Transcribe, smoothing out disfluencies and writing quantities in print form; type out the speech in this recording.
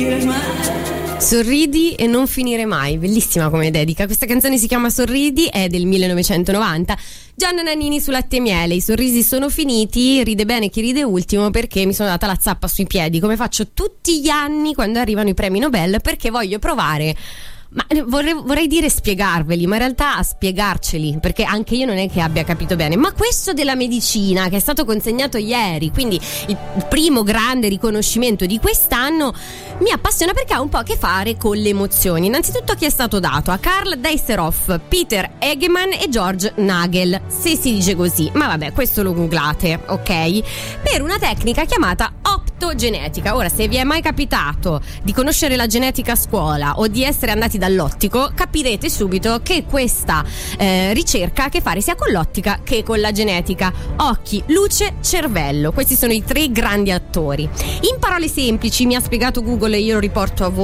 Sorridi e non finire mai, bellissima come dedica. Questa canzone si chiama Sorridi, è del 1990. Gianna Nannini su Latte e Miele. I sorrisi sono finiti, ride bene chi ride ultimo, perché mi sono data la zappa sui piedi, come faccio tutti gli anni quando arrivano i premi Nobel, perché voglio provare. Ma vorrei dire spiegarveli, ma in realtà a spiegarceli, perché anche io non è che abbia capito bene. Ma questo della medicina, che è stato consegnato ieri, quindi il primo grande riconoscimento di quest'anno, mi appassiona perché ha un po' a che fare con le emozioni. Innanzitutto chi è stato dato? A Karl Dijsselhoff, Peter Egeman e George Nagel, se si dice così, ma vabbè, questo lo googlate, ok? Per una tecnica chiamata optogenetica. Ora, se vi è mai capitato di conoscere la genetica a scuola o di essere andati dall'ottico, capirete subito che questa ricerca ha a che fare sia con l'ottica che con la genetica. Occhi, luce, cervello, questi sono i tre grandi attori. In parole semplici, mi ha spiegato Google e io lo riporto a voi.